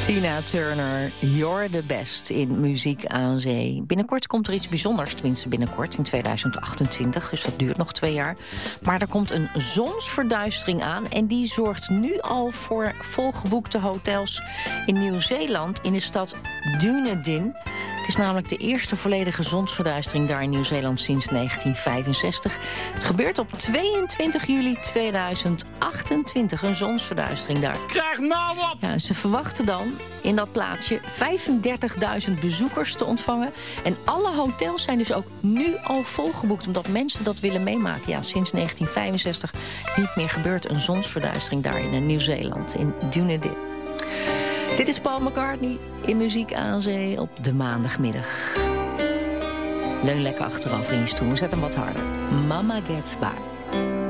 Tina Turner, You're the Best in Muziek aan Zee. Binnenkort komt er iets bijzonders, tenminste binnenkort in 2028, dus dat duurt nog 2 jaar. Maar er komt een zonsverduistering aan en die zorgt nu al voor volgeboekte hotels in Nieuw-Zeeland in de stad Dunedin. Het is namelijk de eerste volledige zonsverduistering daar in Nieuw-Zeeland sinds 1965. Het gebeurt op 22 juli 2028, een zonsverduistering daar. Krijg nou wat! Ja, ze verwachten dan in dat plaatsje 35.000 bezoekers te ontvangen. En alle hotels zijn dus ook nu al volgeboekt, omdat mensen dat willen meemaken. Ja, sinds 1965 niet meer gebeurt een zonsverduistering daar in Nieuw-Zeeland, in Dunedin. Dit is Paul McCartney in Muziek aan Zee op de maandagmiddag. Leun lekker achterover in je stoel, zet hem wat harder. Mama Gets By.